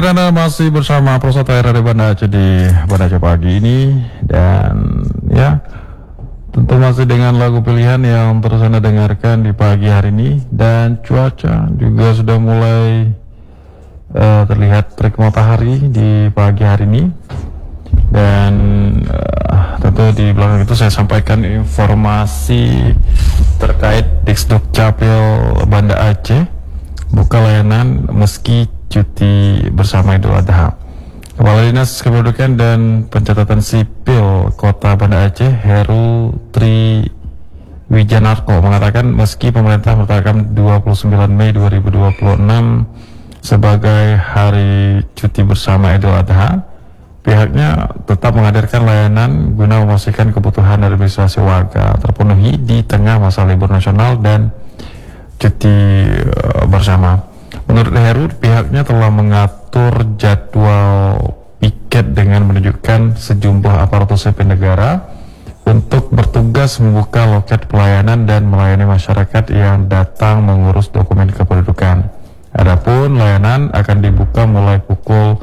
Baik, Anda masih bersama Prosata RRI Banda Aceh di Banda Aceh pagi ini. Dan ya, tentu masih dengan lagu pilihan yang terus Anda dengarkan di pagi hari ini. Dan cuaca juga sudah mulai terlihat terik matahari di pagi hari ini. Dan tentu di belakang itu saya sampaikan informasi terkait Disduk Capil Banda Aceh buka layanan meski cuti bersama Idul Adha. Kepala Dinas Kependudukan dan Pencatatan Sipil Kota Banda Aceh, Heru Tri Wijanarko, mengatakan meski pemerintah menetapkan 29 Mei 2026 sebagai hari cuti bersama Idul Adha, pihaknya tetap menghadirkan layanan guna memastikan kebutuhan administrasi warga terpenuhi di tengah masa libur nasional dan cuti bersama. Menurut Heru, pihaknya telah mengatur jadwal piket dengan menunjukkan sejumlah aparatur sipil negara untuk bertugas membuka loket pelayanan dan melayani masyarakat yang datang mengurus dokumen kependudukan. Adapun layanan akan dibuka mulai pukul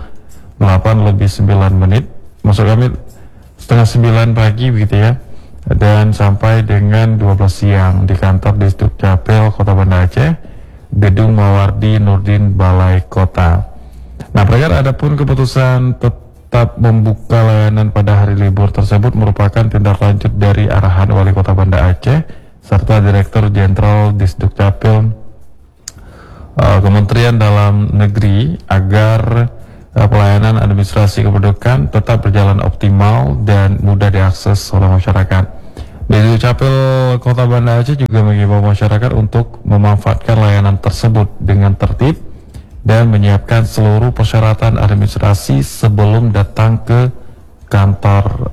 8:09, maksud kami setengah 9 pagi begitu ya, dan sampai dengan 12 siang di kantor Disduk Capil Kota Banda Aceh, Gedung Mawardi Nurdin Balai Kota. Nah, adapun keputusan tetap membuka layanan pada hari libur tersebut merupakan tindak lanjut dari arahan Wali Kota Banda Aceh serta Direktur Jenderal Disduk Capil Kementerian Dalam Negeri agar pelayanan administrasi kependudukan tetap berjalan optimal dan mudah diakses oleh masyarakat. Disduk Capil Kota Banda Aceh juga mengimbau masyarakat untuk memanfaatkan layanan tersebut dengan tertib dan menyiapkan seluruh persyaratan administrasi sebelum datang ke kantor